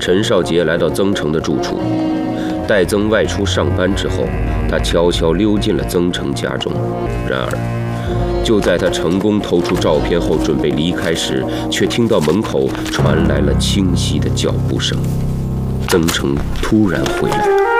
陈少杰来到曾成的住处，待曾外出上班之后，他悄悄溜进了曾成家中。然而，就在他成功偷出照片后准备离开时，却听到门口传来了清晰的脚步声。曾成突然回来了。